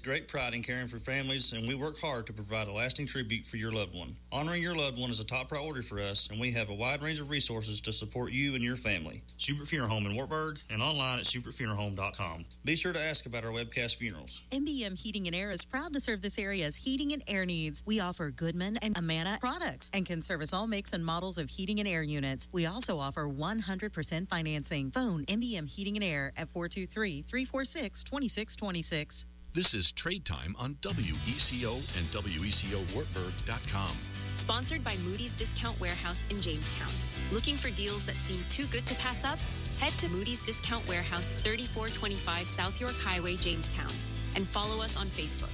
great pride in caring for families, and we work hard to provide a lasting tribute for your loved one. Honoring your loved one is a top priority for us, and we have a wide range of resources to support you and your family. Schubert Funeral Home in Wartburg and online at SchubertFuneralHome.com. Be sure to ask about our webcast funerals. MBM Heating and Air is proud to serve this area's heating and air needs. We offer Goodman and Amana products and can service all makes and models of heating and air units. We also offer 100% financing. Phone MBM Heating and Air at 423-346-2626. This is Trade Time on WECO and WECOWartburg.com. Sponsored by Moody's Discount Warehouse in Jamestown. Looking for deals that seem too good to pass up? Head to Moody's Discount Warehouse, 3425 South York Highway, Jamestown, and follow us on Facebook.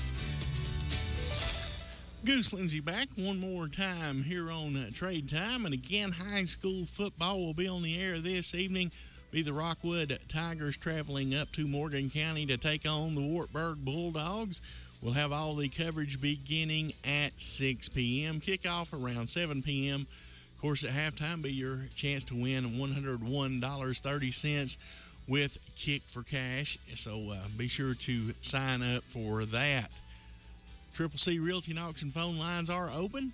Goose Lindsay back one more time here on Trade Time. And again, high school football will be on the air this evening. Be the Rockwood Tigers traveling up to Morgan County to take on the Wartburg Bulldogs. We'll have all the coverage beginning at 6 p.m. Kickoff around 7 p.m. Of course, at halftime, be your chance to win $101.30 with Kick for Cash. So be sure to sign up for that. Triple C Realty and Auction phone lines are open,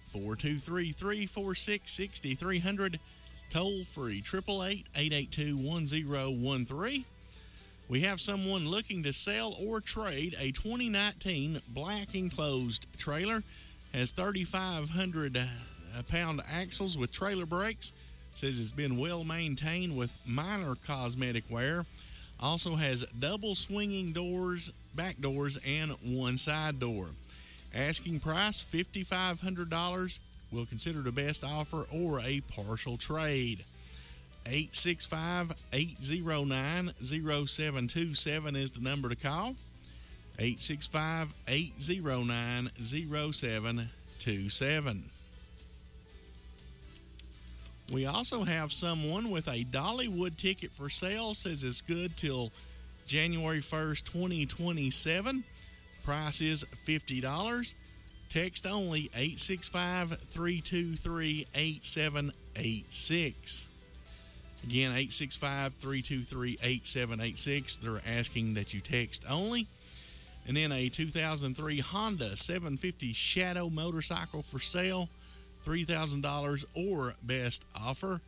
423-346-6300. Toll free, 888-882-1013. We have someone looking to sell or trade a 2019 black enclosed trailer. Has 3,500-pound axles with trailer brakes. Says it's been well maintained with minor cosmetic wear. Also has double swinging doors, back doors, and one side door. Asking price $5,500. We'll consider the best offer or a partial trade. 865-809-0727 is the number to call. 865-809-0727. We also have someone with a Dollywood ticket for sale. Says it's good till January 1st, 2027. Price is $50. Text only 865-323-8786. Again, 865-323-8786. They're asking that you text only. And then a 2003 Honda 750 Shadow motorcycle for sale, $3,000 or best offer,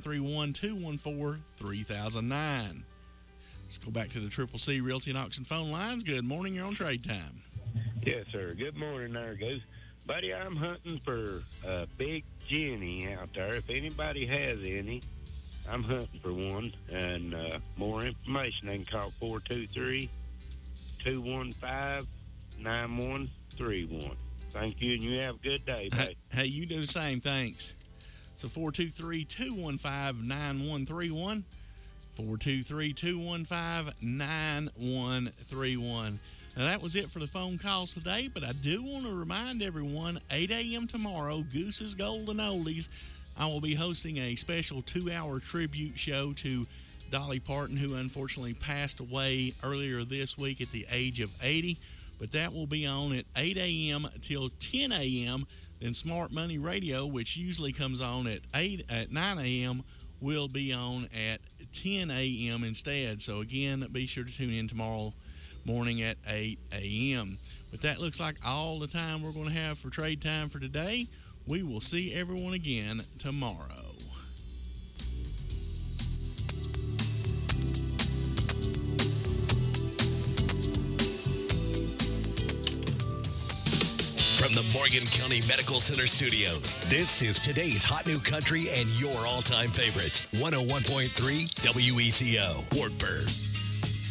931-214-3009. Let's go back to the Triple C Realty and Auction phone lines. Good morning. You're on Trade Time. Yes, sir. Good morning there, Goose. Buddy, I'm hunting for a Big Jenny out there. If anybody has any, I'm hunting for one. And more information, they can call 423-215-9131. Thank you, and you have a good day, buddy. Hey, you do the same. Thanks. So 423-215-9131. 423-215-9131. Now, that was it for the phone calls today, but I do want to remind everyone, 8 a.m. tomorrow, Goose's Golden Oldies, I will be hosting a special 2-hour tribute show to Dolly Parton, who unfortunately passed away earlier this week at the age of 80. But that will be on at 8 a.m. till 10 a.m. Then Smart Money Radio, which usually comes on at 9 a.m., will be on at 10 a.m. instead. So, again, be sure to tune in tomorrow morning at 8 a.m. But that looks like all the time we're going to have for Trade Time for today. We will see everyone again tomorrow. From the Morgan County Medical Center Studios, this is today's hot new country and your all-time favorites. 101.3 WECO, Wartburg.